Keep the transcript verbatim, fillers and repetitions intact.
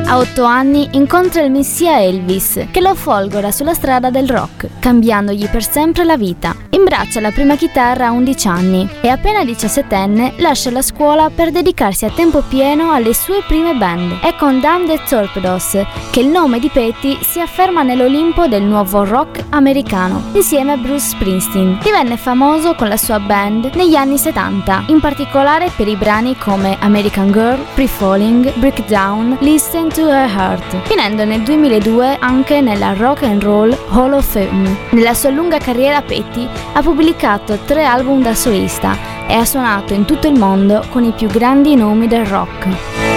A otto anni incontra il messia Elvis, che lo folgora sulla strada del rock, cambiandogli per sempre la vita. Imbraccia la prima chitarra a undici anni e appena diciassettenne lascia la scuola per dedicarsi a tempo pieno alle sue prime band. È con Damn the Torpedoes che il nome di Petty si afferma nell'Olimpo del nuovo rock americano, insieme a Bruce Springsteen. Divenne famoso con la sua band negli anni settanta, in particolare per i brani come American Girl, Free Falling, Breakdown, Listen to Her Heart, finendo nel duemiladue anche nella Rock and Roll Hall of Fame. Nella sua lunga carriera Petty ha pubblicato tre album da solista e ha suonato in tutto il mondo con i più grandi nomi del rock.